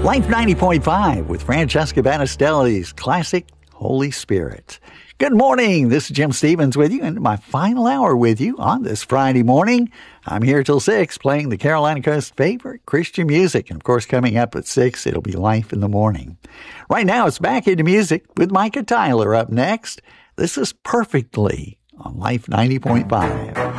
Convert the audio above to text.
Life 90.5 with Francesca Battistelli's classic Holy Spirit. Good morning. This is Jim Stevens with you, and my final hour with you on this Friday morning. I'm here till 6 playing the Carolina Coast favorite Christian music. And, of course, coming up at 6, it'll be Life in the Morning. Right now, it's back into music with Micah Tyler up next. This is Perfectly on Life 90.5.